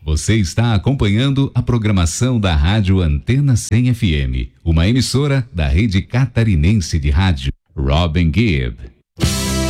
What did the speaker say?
Você está acompanhando a programação da Rádio Antena 100 FM, uma emissora da Rede Catarinense de Rádio. Robin Gibb.